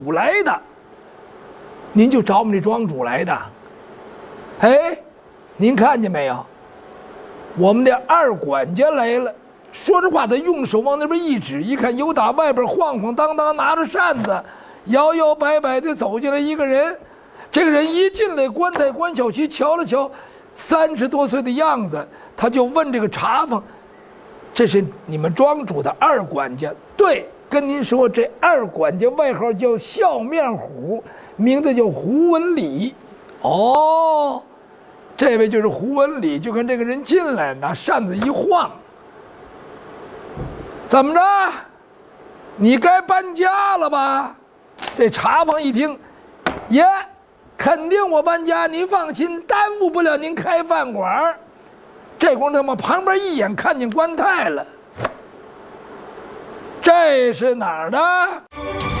来的，您就找我们这庄主来的。哎，您看见没有？我们的二管家来了。说着话，他用手往那边一指，一看有打外边晃晃荡荡拿着扇子，摇摇摆摆地走进来一个人。这个人一进来，关太关小琪瞧了瞧，30多岁的样子，他就问这个茶房：“这是你们庄主的二管家？”“对，跟您说，这二管家外号叫笑面虎，名字叫胡文礼。”“哦，这位就是胡文礼。”就看这个人进来，拿扇子一晃。怎么着？你该搬家了吧？这茶房一听，爷，肯定我搬家，您放心，耽误不了您开饭馆。这功夫他们旁边一眼看见关太了，这是哪儿的？